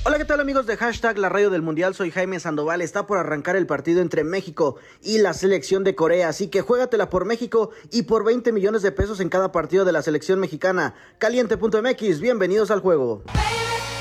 Hola, ¿qué tal amigos de Hashtag La Radio del Mundial? Soy Jaime Sandoval. Está por arrancar el partido entre México y la selección de Corea, así que juégatela por México y por 20 millones de pesos en cada partido de la selección mexicana. Caliente.mx, bienvenidos al juego.